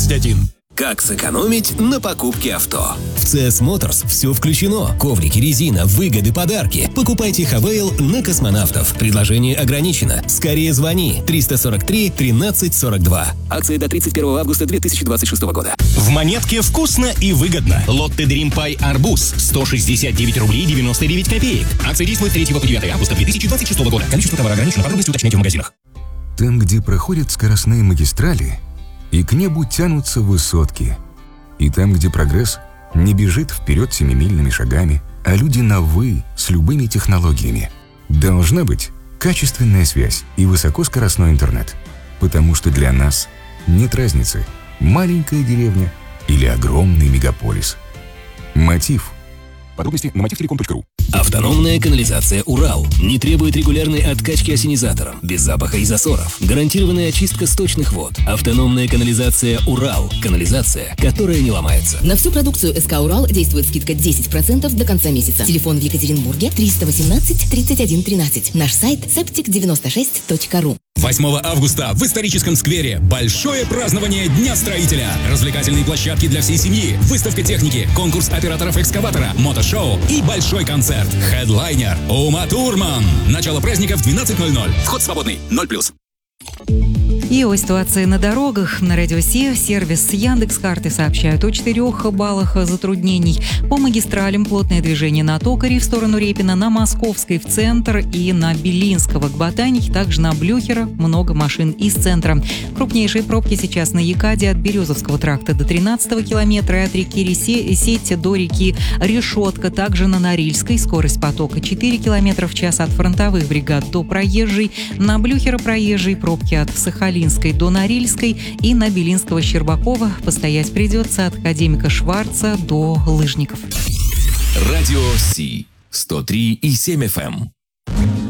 21. Как сэкономить на покупке авто? В CS Motors все включено. Коврики, резина, выгоды, подарки. Покупайте Хавейл на космонавтов. Предложение ограничено. Скорее звони. 343 13 42. Акция до 31 августа 2026 года. В Монетке вкусно и выгодно. Лотте Dream Pie Арбуз 169 рублей 99 копеек. Акция действует с 3 по 9 августа 2026 года. Количество товара ограничено. Подробности уточняйте в магазинах. Там, где проходят скоростные магистрали, и к небу тянутся высотки. И там, где прогресс не бежит вперед семимильными шагами, а люди на «вы» с любыми технологиями. Должна быть качественная связь и высокоскоростной интернет. Потому что для нас нет разницы, маленькая деревня или огромный мегаполис. Мотив. Подробности на motivtelecom.ru. Автономная канализация «Урал» не требует регулярной откачки ассенизатором, без запаха и засоров. Гарантированная очистка сточных вод. Автономная канализация «Урал». Канализация, которая не ломается. На всю продукцию СК «Урал» действует скидка 10% до конца месяца. Телефон в Екатеринбурге 318 31 13. Наш сайт septic96.ru. 8 августа в историческом сквере большое празднование Дня строителя. Развлекательные площадки для всей семьи, выставка техники, конкурс операторов экскаватора, мотошоу и большой концерт. Хедлайнер Ума Турман. Начало праздника в 12:00. Вход свободный, 0+. И о ситуации на дорогах. На Радио Си сервис Яндекс.Карты сообщают о 4 баллах затруднений. По магистралям плотное движение на Токаре в сторону Репина, на Московской в центр и на Белинского к Ботанике. Также на Блюхера много машин из центра. Крупнейшие пробки сейчас на Якаде от Березовского тракта до 13 километра и от реки Сеть до реки Решетка. Также на Норильской скорость потока 4 километра в час от фронтовых бригад до Проезжей. На Блюхера проезжей пробки от Сахалинской до Норильской и на Белинского-Щербакова постоять придется от Академика Шварца до Лыжников. Радио Си 103,7 FM.